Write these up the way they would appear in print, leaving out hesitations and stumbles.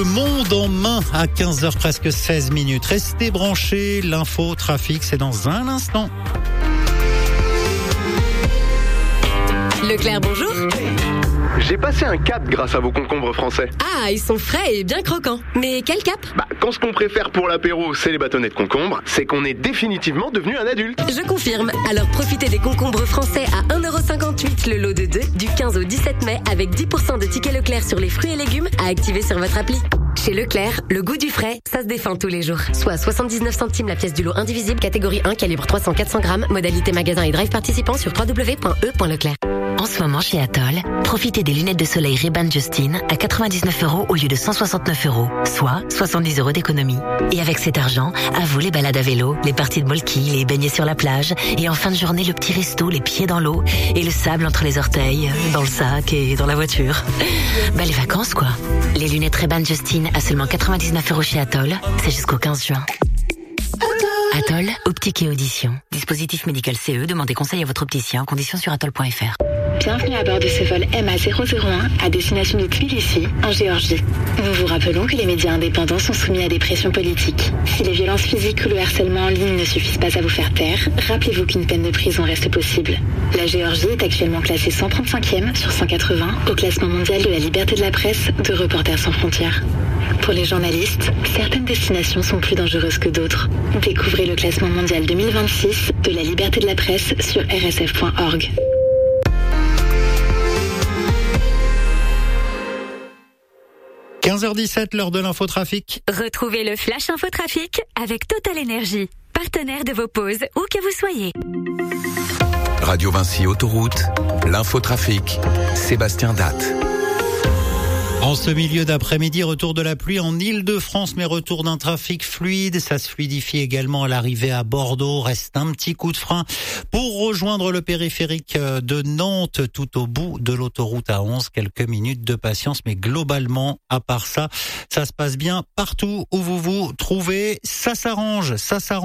Le monde en main à 15h presque 16 minutes. Restez branchés, l'info trafic c'est dans un instant. Leclerc, bonjour. J'ai passé un cap grâce à vos concombres français. Ah, ils sont frais et bien croquants. Mais quel cap ? Quand ce qu'on préfère pour l'apéro, c'est les bâtonnets de concombre, c'est qu'on est définitivement devenu un adulte. Je confirme. Alors profitez des concombres français à 1,58€ le lot de 2 du 15 au 17 mai avec 10% de tickets Leclerc sur les fruits et légumes à activer sur votre appli. Chez Leclerc, le goût du frais, ça se défend tous les jours. Soit 79 centimes la pièce du lot indivisible, catégorie 1, calibre 300-400 grammes, modalité magasin et drive participant sur www.e.leclerc. En ce moment chez Atoll, profitez des lunettes de soleil Ray-Ban Justin à 99€ au lieu de 169€, soit 70€ d'économie. Et avec cet argent, à vous les balades à vélo, les parties de molki, les baignets sur la plage, et en fin de journée le petit resto, les pieds dans l'eau, et le sable entre les orteils, dans le sac et dans la voiture. Les vacances quoi. Les lunettes Ray-Ban Justin à seulement 99€ chez Atoll, c'est jusqu'au 15 juin. Atoll, optique et audition. Dispositif médical CE, demandez conseil à votre opticien, conditions sur atoll.fr. Bienvenue à bord de ce vol MA001 à destination de Tbilissi, en Géorgie. Nous vous rappelons que les médias indépendants sont soumis à des pressions politiques. Si les violences physiques ou le harcèlement en ligne ne suffisent pas à vous faire taire, rappelez-vous qu'une peine de prison reste possible. La Géorgie est actuellement classée 135e sur 180 au classement mondial de la liberté de la presse de Reporters sans frontières. Pour les journalistes, certaines destinations sont plus dangereuses que d'autres. Découvrez le classement mondial 2026 de la liberté de la presse sur rsf.org. – 15h17, l'heure de l'infotrafic. Retrouvez le Flash Infotrafic avec Total Energy, partenaire de vos pauses, où que vous soyez. Radio Vinci Autoroute, l'infotrafic, Sébastien Datte. En ce milieu d'après-midi, retour de la pluie en Île-de-France, mais retour d'un trafic fluide. Ça se fluidifie également à l'arrivée à Bordeaux. Reste un petit coup de frein pour rejoindre le périphérique de Nantes tout au bout de l'autoroute A11. Quelques minutes de patience, mais globalement, à part ça, ça se passe bien partout où vous vous trouvez. Ça s'arrange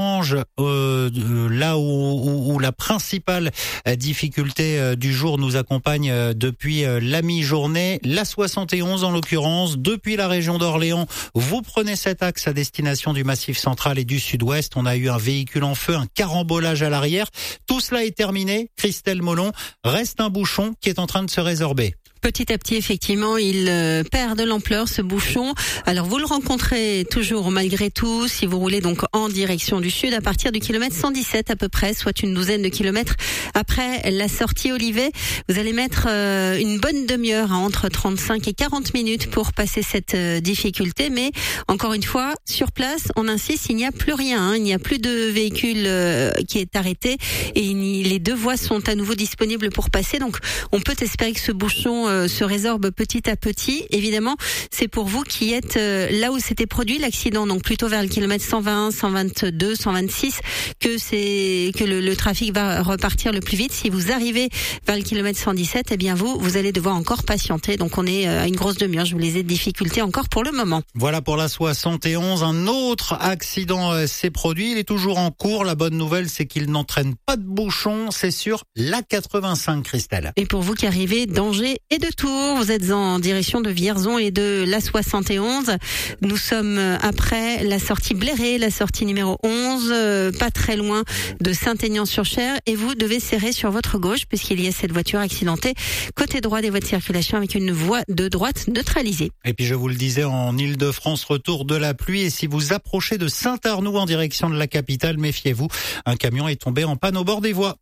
là où la principale difficulté du jour nous accompagne depuis la mi-journée. La 71 en l'occurrence, depuis la région d'Orléans, vous prenez cet axe à destination du Massif central et du Sud-Ouest. On a eu un véhicule en feu, un carambolage à l'arrière. Tout cela est terminé. Christelle Molon, reste un bouchon qui est en train de se résorber. Petit à petit, effectivement, il perd de l'ampleur, ce bouchon. Alors, vous le rencontrez toujours malgré tout si vous roulez donc en direction du sud à partir du kilomètre 117 à peu près, soit une douzaine de kilomètres après la sortie Olivet. Vous allez mettre une bonne demi-heure, entre 35 et 40 minutes pour passer cette difficulté. Mais encore une fois, sur place, on insiste, il n'y a plus rien. Il n'y a plus de véhicule qui est arrêté et les deux voies sont à nouveau disponibles pour passer. Donc, on peut espérer que ce bouchon se résorbe petit à petit. Évidemment, c'est pour vous qui êtes là où s'était produit l'accident, donc plutôt vers le kilomètre 120, 122, 126, que le trafic va repartir le plus vite. Si vous arrivez vers le kilomètre 117, eh bien vous allez devoir encore patienter. Donc on est à une grosse demi-heure. Je vous les ai de difficultés encore pour le moment. Voilà pour la 71. Un autre accident s'est produit. Il est toujours en cours. La bonne nouvelle, c'est qu'il n'entraîne pas de bouchon. C'est sur la 85, Christelle. Et pour vous qui arrivez d'Angers et de Tours, vous êtes en direction de Vierzon et de la 71. Nous sommes après la sortie Bléré, la sortie numéro 11, pas très loin de Saint-Aignan-sur-Cher, et vous devez serrer sur votre gauche puisqu'il y a cette voiture accidentée côté droit des voies de circulation avec une voie de droite neutralisée. Et puis je vous le disais, en Île-de-France, retour de la pluie, et si vous approchez de Saint-Arnoux en direction de la capitale, méfiez-vous, un camion est tombé en panne au bord des voies.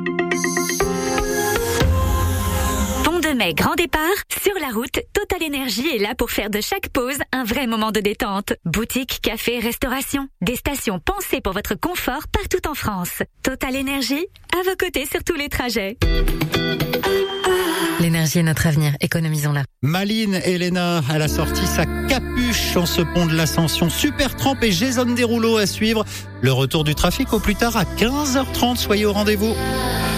Mai, grand départ, sur la route, Total Energy est là pour faire de chaque pause un vrai moment de détente. Boutique, café, restauration, des stations pensées pour votre confort partout en France. Total Energy, à vos côtés sur tous les trajets. L'énergie est notre avenir, économisons-la. Maline Elena, elle a sorti sa capuche en ce pont de l'Ascension. Super Tramp et Jason Derulo à suivre. Le retour du trafic au plus tard à 15h30. Soyez au rendez-vous.